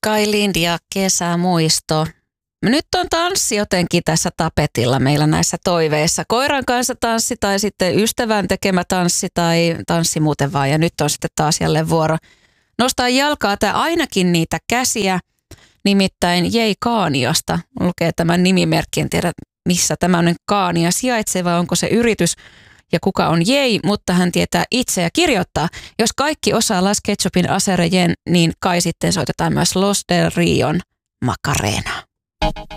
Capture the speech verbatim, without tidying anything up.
Kai Lind ja kesämuisto. Nyt on tanssi jotenkin tässä tapetilla meillä näissä toiveissa. Koiran kanssa tanssi tai sitten ystävän tekemä tanssi tai tanssi muuten vaan. Ja nyt on sitten taas jälleen vuoro nostaa jalkaa tai ainakin niitä käsiä. Nimittäin Jei Kaaniasta lukee tämän nimimerkki. En tiedä missä tämmöinen Kaania sijaitsee vai onko se yritys ja kuka on Jei, mutta hän tietää itse ja kirjoittaa. Jos kaikki osaa Las Ketchupin Aserejen, niin kai sitten soitetaan myös Los del Rion Macarena.